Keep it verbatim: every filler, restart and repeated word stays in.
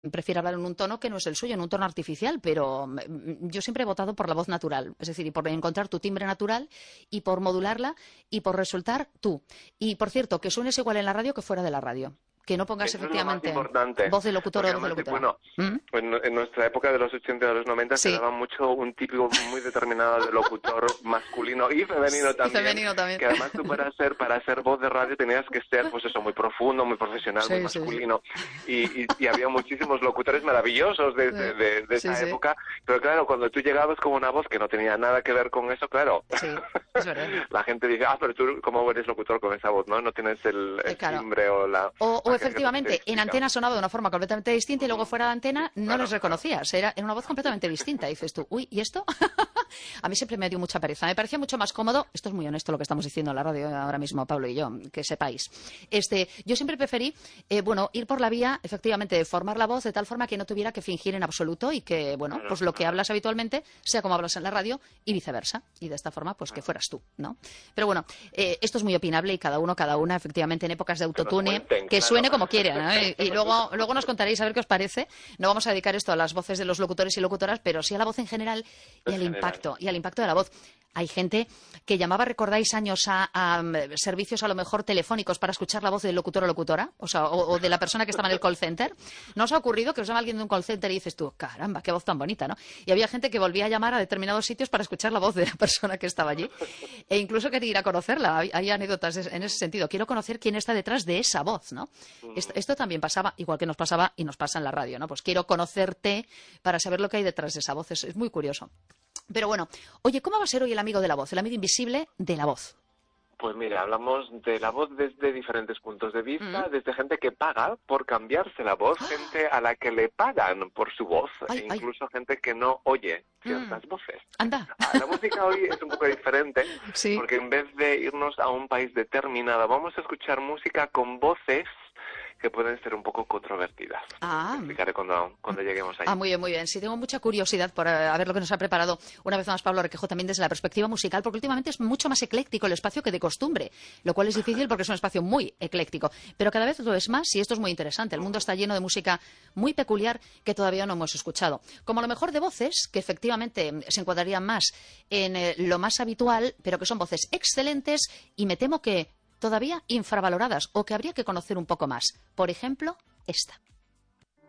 prefiere hablar en un tono que no es el suyo, en un tono artificial, pero yo siempre he votado por la voz natural, es decir, y por encontrar tu timbre natural y por modularla y por resultar tú. Y, por cierto, que suenes igual en la radio que fuera de la radio. Que no pongas Eso efectivamente es lo más importante, voz de locutor o voz de además, locutora. Bueno, ¿Mm? en, en nuestra época de los ochenta y de los noventa Sí. se daba mucho un típico muy determinado de locutor masculino y femenino también. Y femenino también. Que además tú para ser, para ser voz de radio tenías que ser, pues eso, muy profundo, muy profesional, Sí, muy sí, masculino. Sí. Y, y, y había muchísimos locutores maravillosos de, de, de, de esa sí, época. Sí. Pero claro, cuando tú llegabas con una voz que no tenía nada que ver con eso, claro. Sí, es verdad. La gente dice, ah, pero tú, ¿cómo eres locutor con esa voz? No, no tienes el, el claro. timbre o la... O, o la efectivamente, en antena sonaba de una forma completamente distinta y luego fuera de antena no claro, les reconocías. Era, era una voz completamente distinta. Y dices tú, uy, ¿y esto? A mí siempre me dio mucha pereza. Me parecía mucho más cómodo. Esto es muy honesto lo que estamos diciendo en la radio ahora mismo, Pablo y yo, que sepáis. Este, yo siempre preferí, eh, bueno, ir por la vía, efectivamente, de formar la voz de tal forma que no tuviera que fingir en absoluto y que, bueno, pues lo que hablas habitualmente sea como hablas en la radio y viceversa. Y de esta forma, pues que fueras tú, ¿no? Pero bueno, eh, esto es muy opinable y cada uno, cada una, efectivamente, en épocas de autotune, que, que suene claro. como quieran, ¿no? Y, y luego, luego nos contaréis a ver qué os parece. No vamos a dedicar esto a las voces de los locutores y locutoras, pero sí a la voz en general y al impacto, y al impacto de la voz. Hay gente que llamaba, recordáis, años a, a servicios a lo mejor telefónicos para escuchar la voz del locutor o locutora, o sea, o, o de la persona que estaba en el call center. ¿No os ha ocurrido que os llama alguien de un call center y dices tú, caramba, qué voz tan bonita, ¿no? Y había gente que volvía a llamar a determinados sitios para escuchar la voz de la persona que estaba allí. E incluso quería ir a conocerla. Hay, hay anécdotas en ese sentido. Quiero conocer quién está detrás de esa voz, ¿no? Esto, esto también pasaba, igual que nos pasaba y nos pasa en la radio, ¿no? Pues quiero conocerte para saber lo que hay detrás de esa voz. Es, es muy curioso. Pero bueno, oye, ¿cómo va a ser hoy el amigo de la voz, el amigo invisible de la voz? Pues mira, hablamos de la voz desde diferentes puntos de vista, mm. desde gente que paga por cambiarse la voz, ¡oh! Gente a la que le pagan por su voz, ay, e incluso ay. gente que no oye ciertas mm. voces. Anda. La música hoy es un poco diferente, sí. porque en vez de irnos a un país determinado, vamos a escuchar música con voces que pueden ser un poco controvertidas. Ah. Te explicaré cuando, cuando lleguemos ahí. Ah, muy bien, muy bien. Sí, tengo mucha curiosidad por a ver lo que nos ha preparado una vez más Pablo Requejo, también desde la perspectiva musical, porque últimamente es mucho más ecléctico el espacio que de costumbre, lo cual es difícil porque es un espacio muy ecléctico. Pero cada vez lo es más y esto es muy interesante. El mundo está lleno de música muy peculiar que todavía no hemos escuchado. Como lo mejor de voces, que efectivamente se encuadrarían más en eh, lo más habitual, pero que son voces excelentes y me temo que todavía infravaloradas o que habría que conocer un poco más. Por ejemplo, esta.